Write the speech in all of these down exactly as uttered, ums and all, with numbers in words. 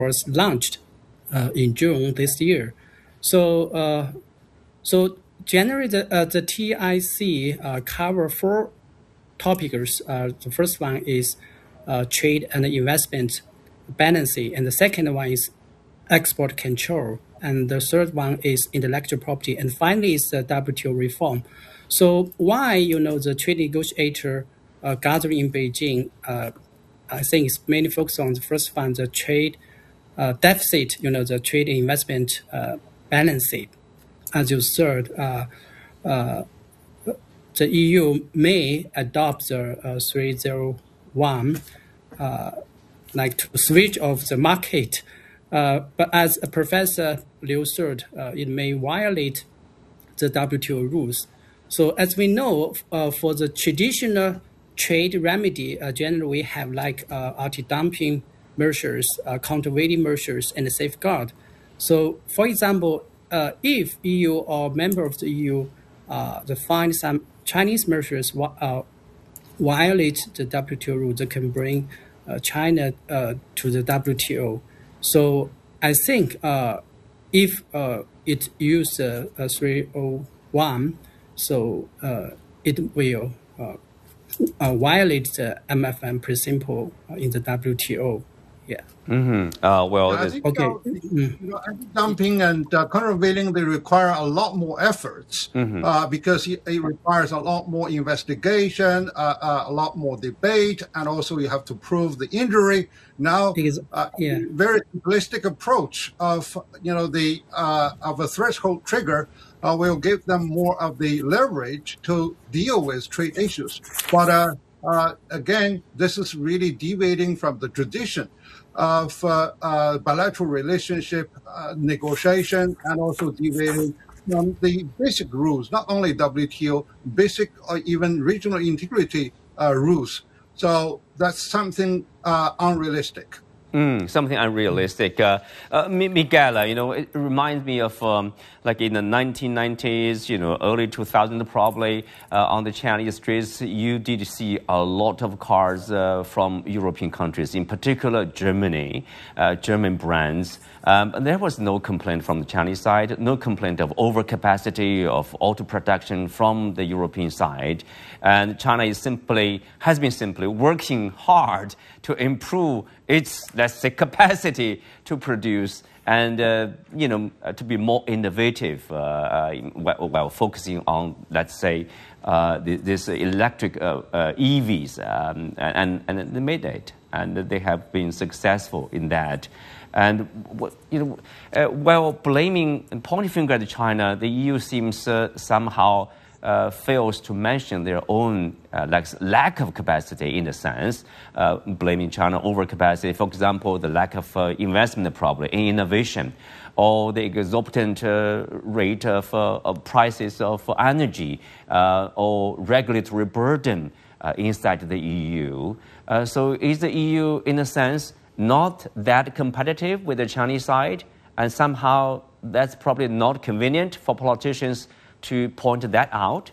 was launched uh, in June this year. So, uh, so generally, the uh, the T I C uh, cover four topics. Uh, the first one is uh, trade and investment balancing, and the second one is export control, and the third one is intellectual property, and finally is the W T O reform. So why you know the trade negotiator uh, gathering in Beijing? Uh, I think it's mainly focused on the first one, the trade uh, deficit. You know the trade investment uh, balancing. As you said, uh, uh, the E U may adopt the uh, three oh one, uh, like to switch off the market. Uh, but as Professor Liu said, uh, it may violate the W T O rules. So as we know, uh, for the traditional trade remedy, uh, generally we have like uh, anti-dumping measures, uh, countervailing measures, and safeguard. So for example, uh, if E U or member of the E U uh, they find some Chinese measures uh, violate the W T O rule, they can bring uh, China uh, to the W T O. So I think uh, if uh, it use uh, uh, three oh one, so uh, it will uh, uh, violate the M F N principle in the W T O. Yeah. Mm-hmm. Uh, well, I this- think Okay. uh, you know, anti-dumping and uh, countervailing, they require a lot more efforts Mhm. uh, because it, it requires a lot more investigation, uh, uh, a lot more debate, and also you have to prove the injury. Now, Because, uh, yeah. the very simplistic approach of you know the uh, of a threshold trigger uh, will give them more of the leverage to deal with trade issues. But uh, uh, again, this is really deviating from the tradition of uh, uh, bilateral relationship uh, negotiation, and also deviating from the basic rules, not only W T O, basic or even regional integrity uh, rules. So that's something uh, unrealistic. Mm, something unrealistic. Uh, uh, Mi- Miguel, uh, you know, it reminds me of um, like in the nineteen nineties, you know, early two thousands probably, uh, on the Chinese streets, you did see a lot of cars uh, from European countries, in particular Germany, uh, German brands. Um, and there was no complaint from the Chinese side, no complaint of overcapacity of auto production from the European side. And China is simply, has been simply working hard to improve its, let's say, capacity to produce and, uh, you know, uh, to be more innovative uh, uh, while, while focusing on, let's say, uh, this electric uh, uh, E Vs. Um, and, and they made it, and they have been successful in that. And you know, uh, while blaming and pointing finger at China, the E U seems uh, somehow uh, fails to mention their own uh, like lack of capacity in the sense, uh, blaming China overcapacity. For example, the lack of uh, investment probably in innovation, or the exorbitant uh, rate of, uh, of prices of energy, uh, or regulatory burden uh, inside the E U. Uh, so is the E U, in a sense, not that competitive with the Chinese side, and somehow that's probably not convenient for politicians to point that out?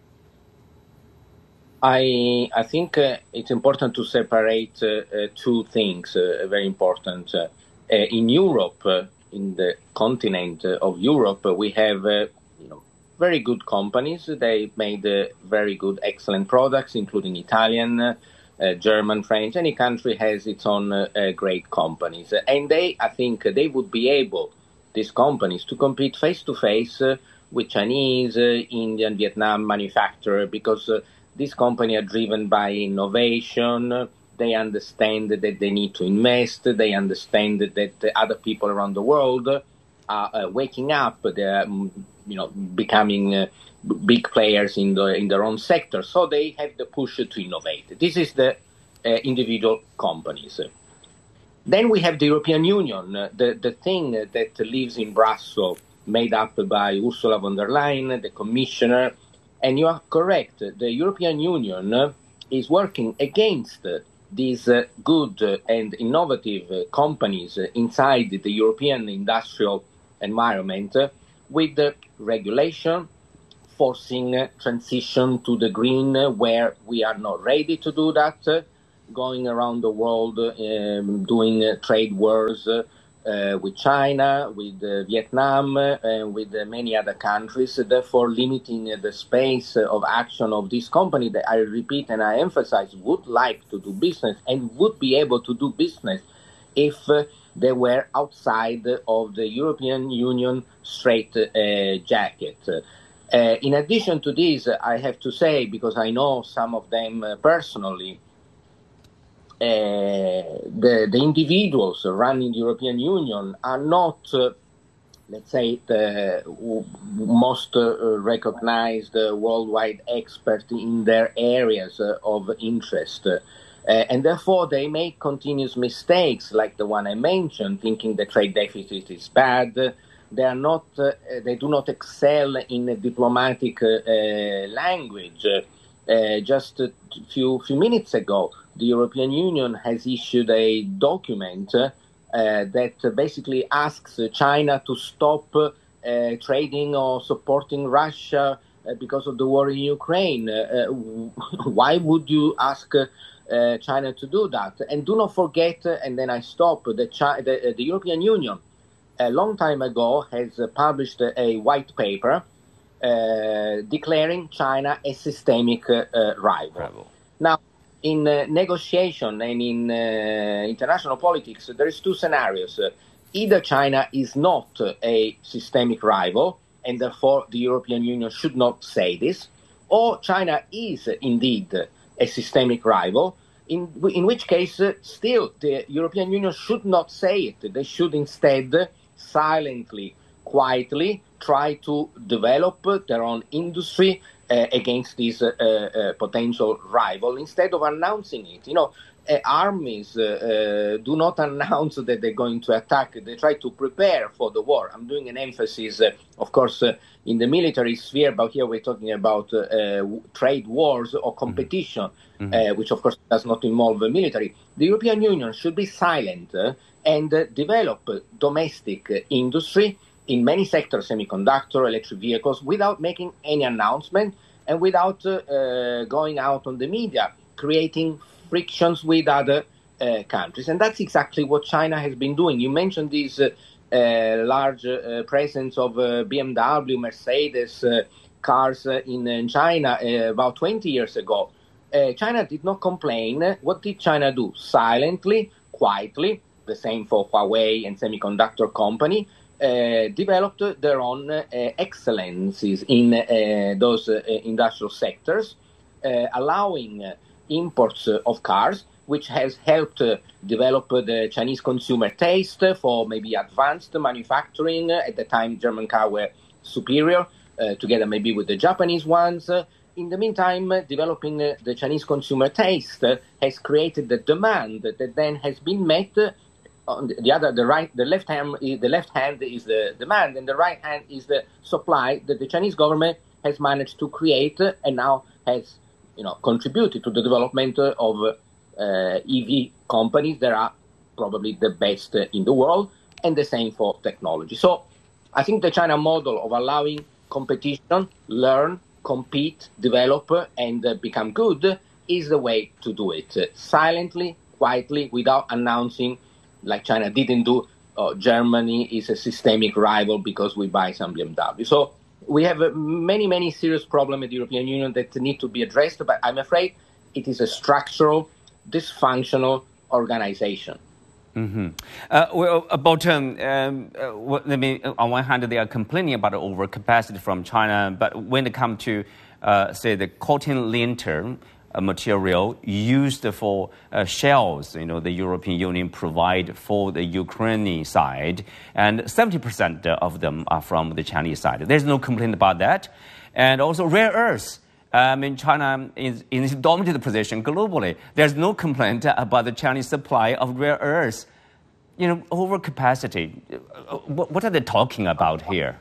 I I think uh, it's important to separate uh, uh, two things, uh, very important. Uh, uh, in Europe, uh, in the continent uh, of Europe, uh, we have uh, you know very good companies. They made uh, very good, excellent products, including Italian, uh, uh, German, French. Any country has its own uh, uh, great companies, uh, and they, I think, they would be able, these companies, to compete face to face with Chinese, uh, Indian, Vietnam manufacturer, because uh, these companies are driven by innovation. They understand that they need to invest. They understand that other people around the world are uh, waking up. They're, you know, becoming uh, big players in the in their own sector. So they have the push to innovate. This is the uh, individual companies. Then we have the European Union, the the thing that lives in Brussels, made up by Ursula von der Leyen, the Commissioner. And you are correct. The European Union is working against these uh, good and innovative companies inside the European industrial environment with the regulation, forcing transition to the green where we are not ready to do that, going around the world um, doing trade wars uh, with China, with uh, Vietnam, uh, and with uh, many other countries, therefore limiting uh, the space uh, of action of this company that I repeat and I emphasize would like to do business and would be able to do business if uh, they were outside of the European Union straight uh, jacket. Uh, in addition to this, I have to say, because I know some of them uh, personally, uh, the, the individuals running the European Union are not, uh, let's say, the most uh, recognized uh, worldwide experts in their areas uh, of interest. Uh, and therefore, they make continuous mistakes, like the one I mentioned, thinking the trade deficit is bad. They are not. Uh, they do not excel in a diplomatic uh, uh, language. Uh, just a few few minutes ago, the European Union has issued a document uh, that basically asks China to stop uh, trading or supporting Russia uh, because of the war in Ukraine. Uh, why would you ask Uh, Uh, China to do that? And do not forget, uh, and then I stop, the, Chi- the, uh, the European Union a long time ago has uh, published a, a white paper uh, declaring China a systemic uh, uh, rival. rival. Now, in uh, negotiation and in uh, international politics, there is two scenarios. Uh, either China is not uh, a systemic rival, and therefore the European Union should not say this, or China is uh, indeed a systemic rival, in, in which case uh, still the European Union should not say it. They should instead uh, silently, quietly try to develop uh, their own industry uh, against this uh, uh, potential rival instead of announcing it. You know, uh, armies uh, uh, do not announce that they're going to attack. They try to prepare for the war. I'm doing an emphasis, uh, of course, uh, in the military sphere, but here we're talking about uh, uh, trade wars or competition, mm-hmm. uh, which of course does not involve the military. The European Union should be silent uh, and uh, develop uh, domestic uh, industry in many sectors, semiconductor, electric vehicles, without making any announcement and without uh, uh, going out on the media, creating frictions with other uh, countries. And that's exactly what China has been doing. You mentioned these uh, Uh, large uh, presence of uh, B M W, Mercedes uh, cars uh, in, in China uh, about twenty years ago. Uh, China did not complain. What did China do? Silently, quietly, the same for Huawei and semiconductor company, uh, developed their own uh, excellencies in uh, those uh, industrial sectors, uh, allowing uh, imports uh, of cars, which has helped uh, develop uh, the Chinese consumer taste for maybe advanced manufacturing. Uh, at the time, German cars were superior, uh, together maybe with the Japanese ones. Uh, in the meantime, uh, developing uh, the Chinese consumer taste uh, has created the demand that then has been met. Uh, on the, the other, the right, the left hand, the left hand is the demand, and the right hand is the supply that the Chinese government has managed to create uh, and now has, you know, contributed to the development uh, of. Uh, Uh, E V companies that are probably the best uh, in the world, and the same for technology. So I think the China model of allowing competition, learn, compete, develop, uh, and uh, become good is the way to do it. Uh, silently, quietly, without announcing, like China didn't do, uh, Germany is a systemic rival because we buy some B M W. So we have uh, many, many serious problems in the European Union that need to be addressed, but I'm afraid it is a structural dysfunctional organization. Mm-hmm. Uh, well, about um, um, uh, what, I mean, on one hand, they are complaining about overcapacity from China, but when it comes to, uh, say, the cotton linter uh, material used for uh, shells, you know, the European Union provide for the Ukrainian side, and seventy percent of them are from the Chinese side. There's no complaint about that, and also rare earths. I mean, China is in its dominant position globally. There's no complaint about the Chinese supply of rare earths. You know, overcapacity. What are they talking about here?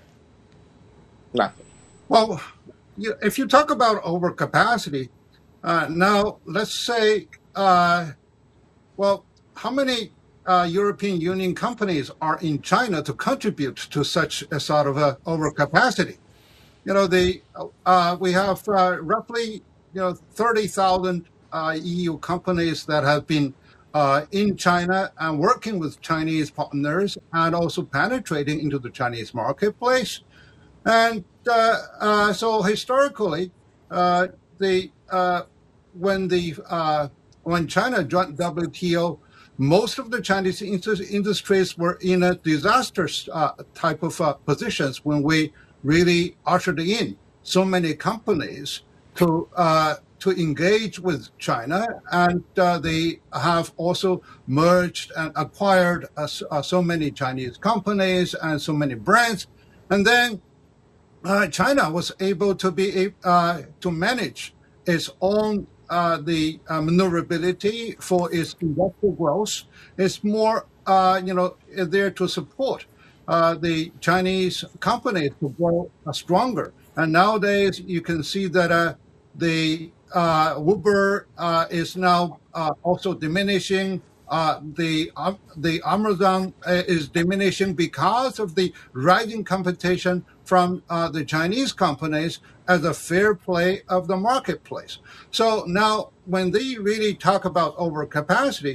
Nothing. Well, you, if you talk about overcapacity, uh, now let's say, uh, well, how many uh, European Union companies are in China to contribute to such a sort of a overcapacity? You know, the uh, we have uh, roughly, you know, thirty thousand uh, E U companies that have been uh, in China and working with Chinese partners and also penetrating into the Chinese marketplace. And uh, uh, so historically, uh, the uh, when the uh, when China joined W T O, most of the Chinese industries were in a disaster uh, type of uh, positions when we really ushered in so many companies to uh, to engage with China, and uh, they have also merged and acquired uh, uh, so many Chinese companies and so many brands, and then uh, China was able to be uh, to manage its own uh, the uh, maneuverability for its industrial growth. It's more uh, you know there to support uh, the Chinese companies to grow uh, stronger. And nowadays you can see that uh, the uh, Uber uh, is now uh, also diminishing. Uh, the uh, the Amazon uh, is diminishing because of the rising competition from uh, the Chinese companies as a fair play of the marketplace. So now, when they really talk about overcapacity,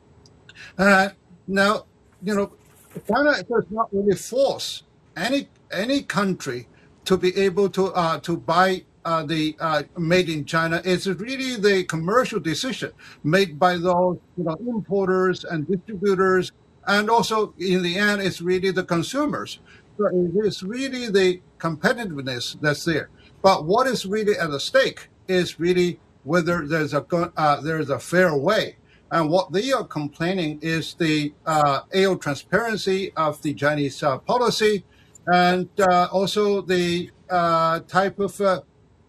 uh, now you know China does not really force any any country to be able to uh, to buy uh, the uh, made in China. It's really the commercial decision made by those you know importers and distributors, and also in the end, it's really the consumers. So it is really the competitiveness that's there. But what is really at stake is really whether there's a uh, there's a fair way. And what they are complaining is the uh, ill transparency of the Chinese uh, policy, and uh, also the uh, type of uh,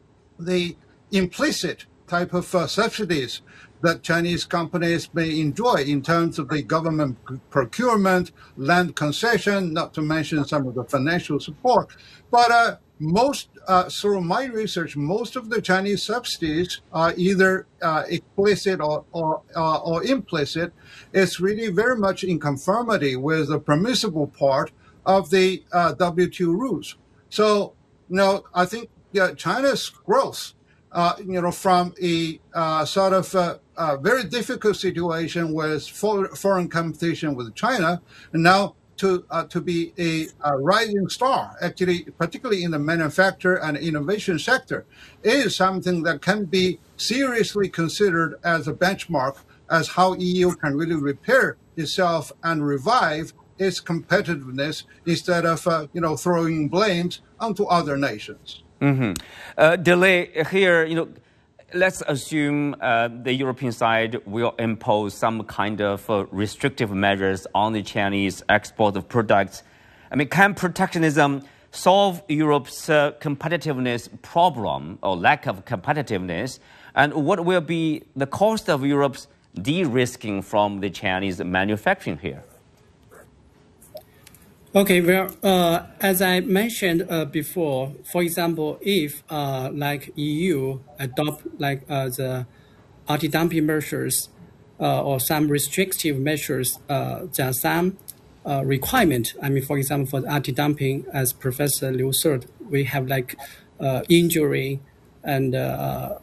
the implicit type of uh, subsidies that Chinese companies may enjoy in terms of the government procurement, land concession, not to mention some of the financial support. But uh, most, uh, through my research, most of the Chinese subsidies are either uh, explicit or, or, uh, or implicit. It's really very much in conformity with the permissible part of the uh, W T O rules. So, you know, I think yeah, China's growth, uh, you know, from a uh, sort of uh, uh, very difficult situation with for, foreign competition with China, and now to uh, to be a, a rising star, actually, particularly in the manufacture and innovation sector, is something that can be seriously considered as a benchmark as how E U can really repair itself and revive its competitiveness instead of uh, you know throwing blames onto other nations. Mm-hmm. Uh, delay here, you know, let's assume uh, the European side will impose some kind of uh, restrictive measures on the Chinese export of products. I mean, can protectionism solve Europe's uh, competitiveness problem or lack of competitiveness? And what will be the cost of Europe's de-risking from the Chinese manufacturing here? Okay, well, uh, as I mentioned uh, before, for example, if uh, like E U adopt like uh, the anti-dumping measures uh, or some restrictive measures, uh, there are some uh, requirement. I mean, for example, for the anti-dumping, as Professor Liu said, we have like uh, injury and uh,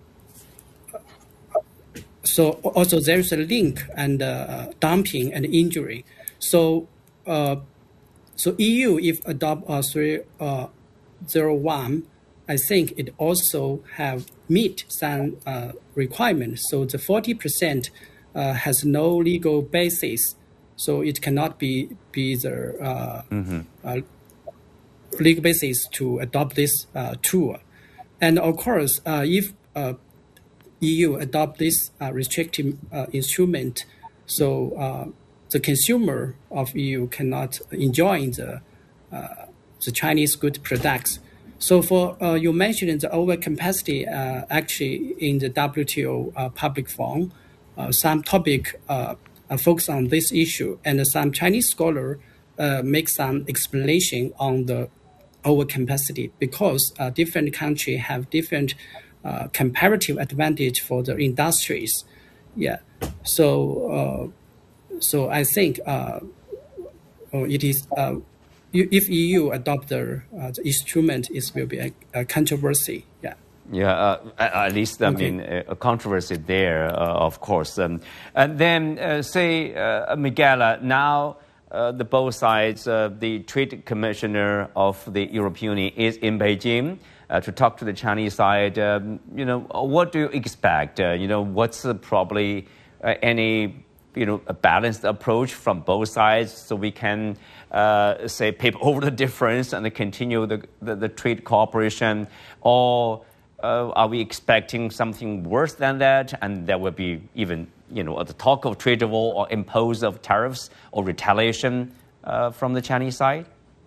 so also there is a link and uh, dumping and injury. So. Uh, So E U, if adopt uh, three oh one, I think it also have meet some uh, requirements. So the forty percent uh, has no legal basis, so it cannot be be the uh, mm-hmm. uh, legal basis to adopt this uh, tool. And of course, uh, if uh, E U adopt this uh, restrictive uh, instrument, so uh, the consumer of E U cannot enjoy the uh, the Chinese good products. So for uh, you mentioned the overcapacity, uh, actually in the W T O uh, public forum, uh, some topic uh, focus on this issue, and some Chinese scholar uh, make some explanation on the overcapacity because uh, different countries have different uh, comparative advantage for the industries. Yeah, so uh, so I think uh, it is. Uh, If E U adopt the, uh, the instrument, it will be a, a controversy. Yeah. Yeah, uh, at least, I okay. mean, a controversy there, uh, of course. Um, and then, uh, say, uh, Miguel, now uh, the both sides, uh, the Trade Commissioner of the European Union is in Beijing uh, to talk to the Chinese side. Um, you know, what do you expect? Uh, you know, what's uh, probably uh, any, you know, a balanced approach from both sides so we can, uh, say, paper over the difference and continue the, the, the trade cooperation? Or Uh, are we expecting something worse than that, and there will be even, you know, the talk of trade war or impose of tariffs or retaliation uh, from the Chinese side?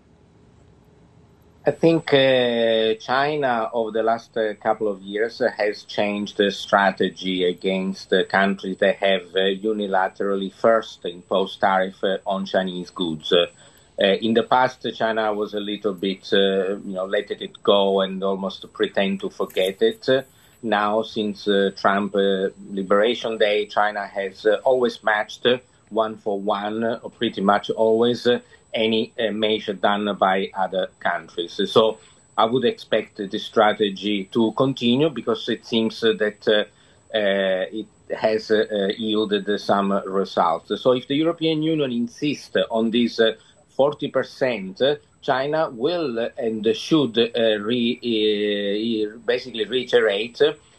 I think uh, China over the last uh, couple of years uh, has changed the strategy against uh, countries that have uh, unilaterally first imposed tariff uh, on Chinese goods. Uh, Uh, in the past, China was a little bit, uh, you know, let it go and almost pretend to forget it. Uh, now, since uh, Trump uh, Liberation Day, China has uh, always matched uh, one for one, uh, or pretty much always, uh, any uh, measure done by other countries. So I would expect uh, this strategy to continue because it seems uh, that uh, uh, it has uh, uh, yielded uh, some results. So if the European Union insists on this uh, forty percent, China will and should uh, re, uh, basically reiterate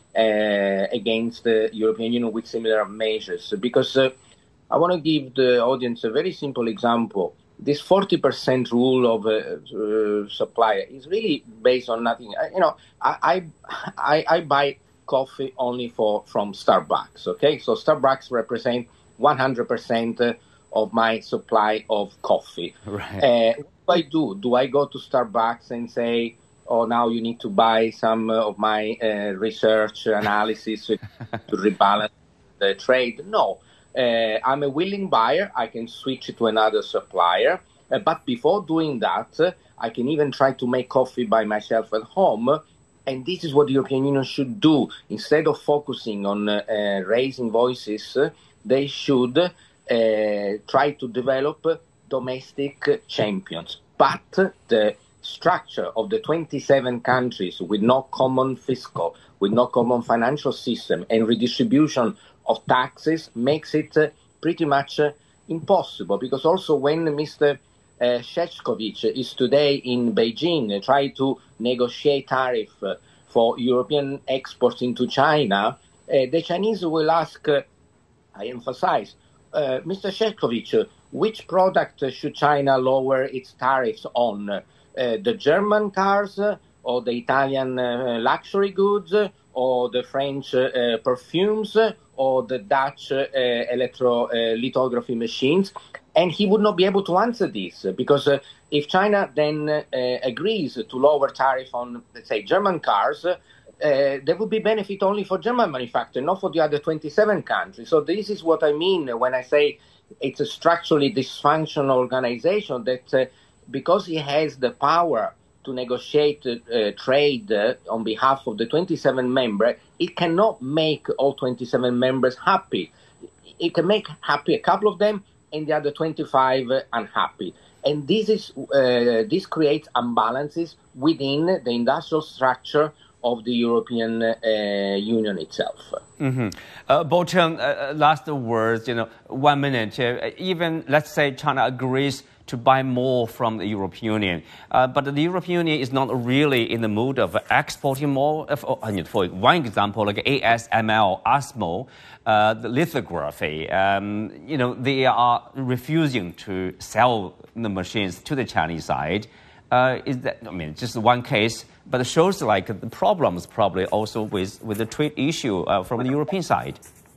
uh, against the European Union with similar measures. Because uh, I want to give the audience a very simple example. This forty percent rule of uh, uh, supply is really based on nothing. I, you know, I, I I buy coffee only for from Starbucks. Okay, so Starbucks represent one hundred percent of my supply of coffee. Right. Uh, what do I do? Do I go to Starbucks and say, oh, now you need to buy some of my uh, research analysis to rebalance the trade? No. Uh, I'm a willing buyer. I can switch to another supplier. Uh, but before doing that, uh, I can even try to make coffee by myself at home. And this is what the European Union should do. Instead of focusing on uh, uh, raising voices, uh, they should Uh, try to develop domestic champions. But the structure of the twenty-seven countries with no common fiscal, with no common financial system and redistribution of taxes makes it uh, pretty much uh, impossible. Because also when Mister Uh, Sheshkovich is today in Beijing uh, trying to negotiate tariff uh, for European exports into China, uh, the Chinese will ask, uh, I emphasize, Uh, Mister Sheshkovich, uh, which product uh, should China lower its tariffs on? Uh, the German cars uh, or the Italian uh, luxury goods uh, or the French uh, uh, perfumes uh, or the Dutch uh, electrolithography uh, machines? And he would not be able to answer this uh, because uh, if China then uh, agrees to lower tariff on, let's say, German cars, uh, Uh, there will be benefit only for German manufacturing, not for the other twenty-seven countries. So this is what I mean when I say it's a structurally dysfunctional organization that uh, because it has the power to negotiate uh, trade uh, on behalf of the twenty-seven members, it cannot make all twenty-seven members happy. It can make happy a couple of them and the other twenty-five uh, unhappy. And this is uh, this creates imbalances within the industrial structure of the European uh, Union itself. Mm-hmm. Uh, Bochum, uh, last words, you know, one minute. Uh, even, let's say China agrees to buy more from the European Union, uh, but the European Union is not really in the mood of exporting more. Of, I mean, for one example, like A S M L, ASML, uh, the lithography, um, you know, they are refusing to sell the machines to the Chinese side. Uh, is that, I mean, just one case, but it shows like the problems probably also with, with the trade issue uh, from the European side.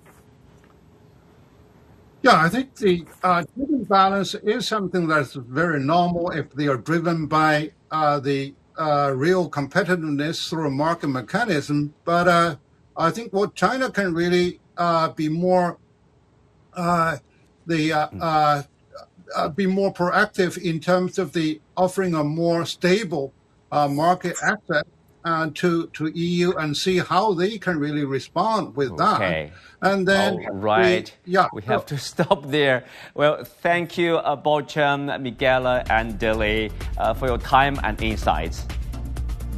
Yeah, I think the uh, trade imbalance is something that's very normal if they are driven by uh, the uh, real competitiveness through a market mechanism. But uh, I think what China can really uh, be more uh, the uh, uh, uh, be more proactive in terms of the offering a more stable uh, market access uh, to to E U and see how they can really respond with okay. that. And then, all right, we, yeah, we have to stop there. Well, thank you, uh, Bochum, Miguel, and Delhi, uh, for your time and insights.